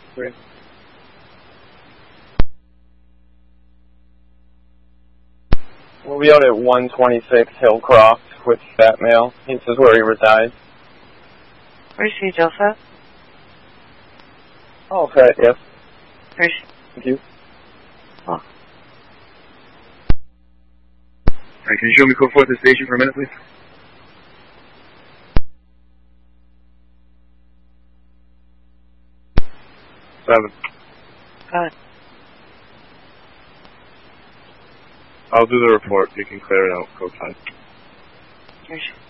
3. We'll be out at 126 Hillcroft with that male. This is where he resides. Where's he, Joseph? Oh, okay, yes. Where's he? Thank you. Oh. Alright, can you show me code 4 at the station for a minute, please? Seven. Good. I'll do the report. You can clear it out. Code 5. Where's he?